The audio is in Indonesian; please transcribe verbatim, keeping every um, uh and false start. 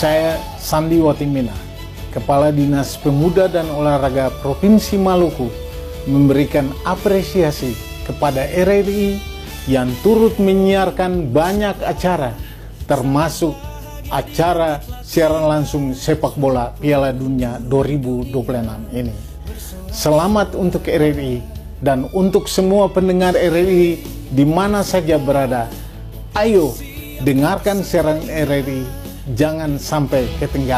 Saya Sandi Watimena, Kepala Dinas Pemuda dan Olahraga Provinsi Maluku, memberikan apresiasi kepada R R I yang turut menyiarkan banyak acara, termasuk acara siaran langsung sepak bola Piala Dunia dua ribu dua puluh enam ini. Selamat untuk R R I dan untuk semua pendengar R R I di mana saja berada. Ayo dengarkan siaran R R I, jangan sampai ketinggalan.